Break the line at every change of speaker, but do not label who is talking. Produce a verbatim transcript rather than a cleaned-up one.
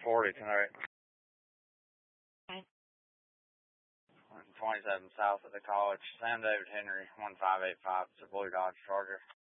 forty tonight.
Okay.
twenty-seven south of the college. Sam David Henry, one five eight five. It's a blue Dodge Charger.